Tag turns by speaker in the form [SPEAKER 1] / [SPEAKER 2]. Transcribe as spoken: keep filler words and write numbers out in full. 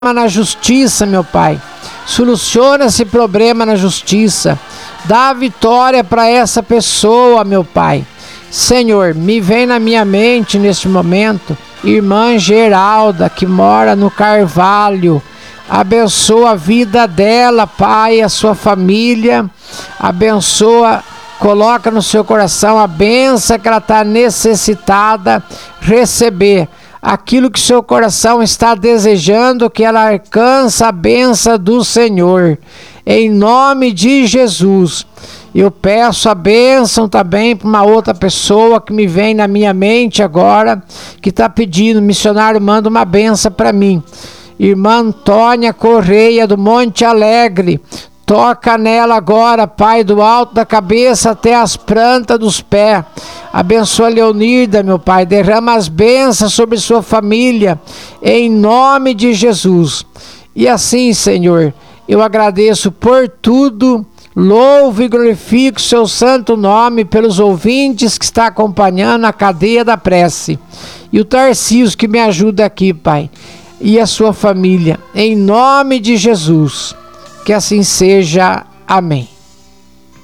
[SPEAKER 1] na justiça, meu Pai. Soluciona esse problema na justiça. Dá vitória para essa pessoa, meu Pai. Senhor, me vem na minha mente neste momento, irmã Geralda, que mora no Carvalho. Abençoa a vida dela, Pai, a sua família. Abençoa, coloca no seu coração a bênção que ela está necessitada receber. Aquilo que seu coração está desejando, que ela alcance a bênção do Senhor. Em nome de Jesus. Eu peço a bênção também para uma outra pessoa que me vem na minha mente agora, que está pedindo, missionário, manda uma bênção para mim. Irmã Antônia Correia, do Monte Alegre. Toca nela agora, Pai, do alto da cabeça até as plantas dos pés. Abençoa Leonirda, meu Pai. Derrama as bênçãos sobre sua família, em nome de Jesus. E assim, Senhor, eu agradeço por tudo. Louvo e glorifico seu santo nome pelos ouvintes que está acompanhando a cadeia da prece. E o Tarcísio que me ajuda aqui, Pai. E a sua família, em nome de Jesus. Que assim seja. Amém.